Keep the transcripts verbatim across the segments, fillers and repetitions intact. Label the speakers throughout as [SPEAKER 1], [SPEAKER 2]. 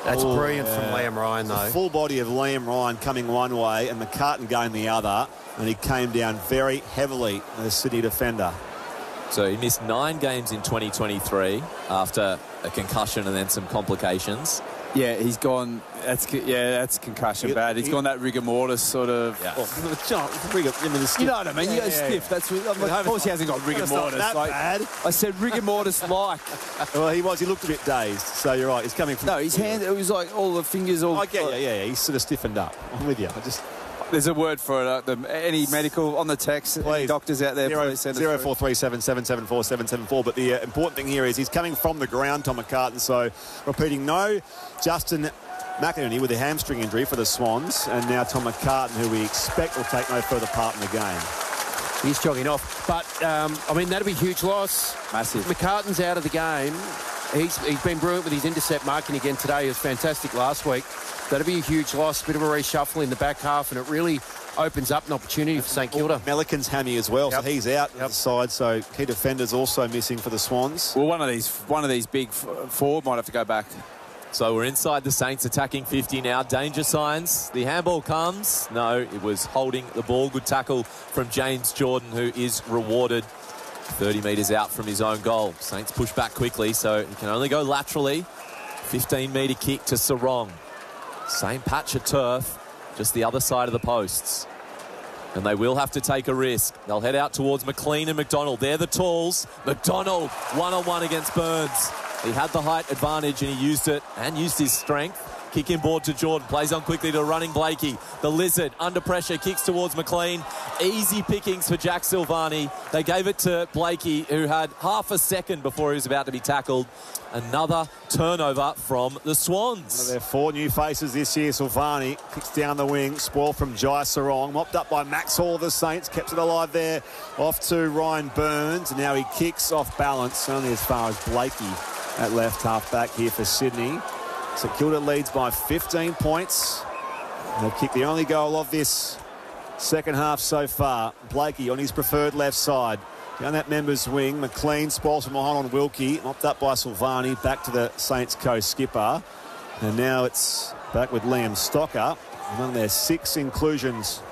[SPEAKER 1] That's
[SPEAKER 2] Ooh,
[SPEAKER 1] brilliant
[SPEAKER 2] yeah.
[SPEAKER 1] from Liam Ryan, though.
[SPEAKER 2] The full body of Liam Ryan coming one way and McCartan going the other, and he came down very heavily, the Sydney defender.
[SPEAKER 3] So he missed nine games in twenty twenty-three after a concussion and then some complications.
[SPEAKER 4] Yeah, he's gone. That's yeah, that's concussion
[SPEAKER 2] He-
[SPEAKER 4] bad. He's
[SPEAKER 2] he-
[SPEAKER 4] gone that rigor mortis sort of.
[SPEAKER 3] Yeah.
[SPEAKER 2] Well, John, rigor, I mean, the
[SPEAKER 4] You know what I mean?
[SPEAKER 2] Yeah,
[SPEAKER 4] you go
[SPEAKER 2] yeah,
[SPEAKER 4] stiff.
[SPEAKER 2] yeah.
[SPEAKER 4] That's what, like, of course he hasn't got rigor
[SPEAKER 2] It's not
[SPEAKER 4] mortis.
[SPEAKER 2] that
[SPEAKER 4] Like,
[SPEAKER 2] bad.
[SPEAKER 4] I said rigor mortis like.
[SPEAKER 2] Well, he was. He looked a bit dazed. So you're right. He's coming from.
[SPEAKER 4] No, his hand. It was like all the fingers. All.
[SPEAKER 2] I get you. Yeah, yeah. He's sort of stiffened up. I'm with you. I just.
[SPEAKER 4] There's a word for it. Uh, the, any medical on the text. Any
[SPEAKER 2] Please.
[SPEAKER 4] doctors out there,
[SPEAKER 2] Zero,
[SPEAKER 4] please send us
[SPEAKER 2] zero
[SPEAKER 4] through.
[SPEAKER 2] four three seven seven seven four seven seven four. But the uh, important thing here is he's coming from the ground, Tom McCartan. So repeating, no Justin McInerney with a hamstring injury for the Swans, and now Tom McCartan, who we expect will take no further part in the game.
[SPEAKER 1] He's jogging off. But, um, I mean, that'll be a huge loss.
[SPEAKER 4] Massive.
[SPEAKER 1] McCartan's out of the game. He's, he's been brilliant with his intercept marking again today. He was fantastic last week. That'll be a huge loss. Bit of a reshuffle in the back half, and it really opens up an opportunity for St Kilda.
[SPEAKER 2] Melican's hammy as well,
[SPEAKER 1] Yep.
[SPEAKER 2] so he's out
[SPEAKER 1] Yep.
[SPEAKER 2] of the side. So key defenders also missing for the Swans.
[SPEAKER 4] Well, one of these, one of these big f- forward might have to go back.
[SPEAKER 3] So we're inside the Saints attacking fifty now. Danger signs. The handball comes. No, it was holding the ball. Good tackle from James Jordan, who is rewarded thirty metres out from his own goal. Saints push back quickly, so he can only go laterally. fifteen metre kick to Sarong. Same patch of turf, just the other side of the posts. And they will have to take a risk. They'll head out towards McLean and McDonald. They're the talls. McDonald, one-on-one against Burns. He had the height advantage and he used it and used his strength. Kick inboard to Jordan. Plays on quickly to running Blakey. The Lizard, under pressure, kicks towards McLean. Easy pickings for Jack Silvani. They gave it to Blakey, who had half a second before he was about to be tackled. Another turnover from the Swans.
[SPEAKER 2] One of their four new faces this year, Silvani, kicks down the wing, spoil from Jai Sarong, mopped up by Max Hall of the Saints, kept it alive there, off to Ryan Burns, and now he kicks off balance, only as far as Blakey at left half back here for Sydney. St Kilda leads by fifteen points. They've kicked the only goal of this second half so far. Blakey on his preferred left side. Down that members wing, McLean spoils from behind on Wilkie, mopped up by Silvani, back to the Saints co-skipper. And now it's back with Liam Stocker. Among their six inclusions,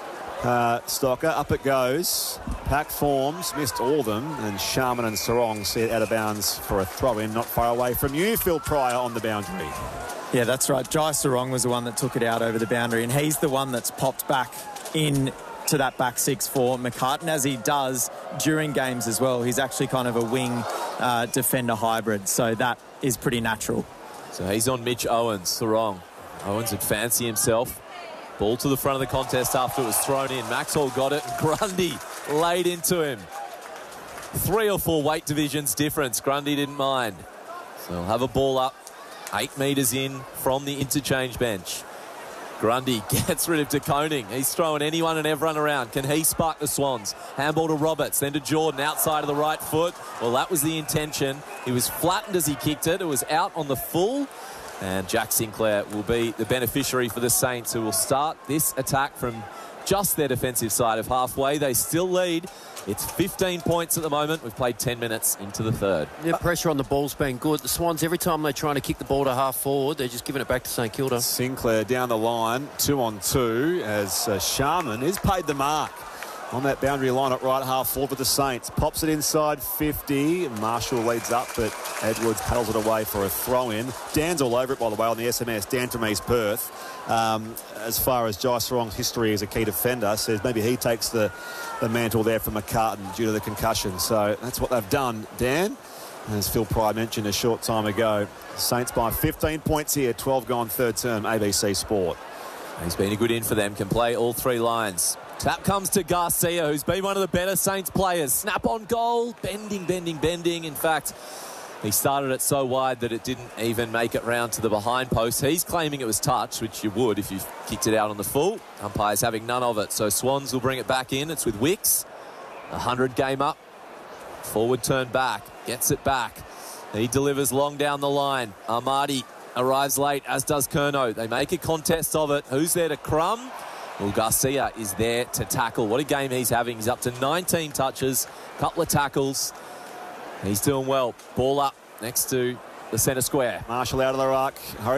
[SPEAKER 2] uh, Stocker, up it goes. Pack forms, missed all of them, and Sharman and Sarong set out of bounds for a throw-in, not far away from you, Phil Pryor, on the boundary.
[SPEAKER 5] Yeah, that's right. Jai Sarong was the one that took it out over the boundary, and he's the one that's popped back in to that back six for McCartan, as he does during games as well. He's actually kind of a wing uh, defender hybrid, so that is pretty natural.
[SPEAKER 3] So he's on Mitch Owens, Sarong. Owens would fancy himself. Ball to the front of the contest after it was thrown in. Maxwell got it. Grundy laid into him. Three or four weight divisions difference. Grundy didn't mind. So he'll have a ball up. Eight metres in from the interchange bench. Grundy gets rid of De Koning. He's throwing anyone and everyone around. Can he spark the Swans? Handball to Roberts, then to Jordan, outside of the right foot. Well, that was the intention. He was flattened as he kicked it. It was out on the full. And Jack Sinclair will be the beneficiary for the Saints, who will start this attack from just their defensive side of halfway. They still lead. It's fifteen points at the moment. We've played ten minutes into the third.
[SPEAKER 1] Yeah, pressure on the ball's been good. The Swans, every time they're trying to kick the ball to half forward, they're just giving it back to St Kilda.
[SPEAKER 2] Sinclair down the line, two on two, as uh, Sharman has paid the mark on that boundary line at right half forward for the Saints. Pops it inside fifty. Marshall leads up, but Edwards paddles it away for a throw-in. Dan's all over it, by the way, on the S M S. Dan from East Perth. Um, as far as Jai Sarong's history as a key defender, says maybe he takes the, the mantle there from McCartan due to the concussion. So that's what they've done, Dan. As Phil Pryor mentioned a short time ago, Saints by fifteen points here, twelve gone third term, A B C Sport.
[SPEAKER 3] He's been a good in for them, can play all three lines. Tap comes to Garcia, who's been one of the better Saints players. Snap on goal, bending, bending, bending. In fact, he started it so wide that it didn't even make it round to the behind post. He's claiming it was touch, which you would if you kicked it out on the full. Umpire's having none of it. So Swans will bring it back in. It's with Wicks. A hundred game up. Forward turn back. Gets it back. He delivers long down the line. Armadi arrives late, as does Curnow. They make a contest of it. Who's there to crumb? Well, Garcia is there to tackle. What a game he's having. He's up to nineteen touches, couple of tackles. He's doing well. Ball up next to the centre square.
[SPEAKER 2] Marshall out of the ruck. Hurry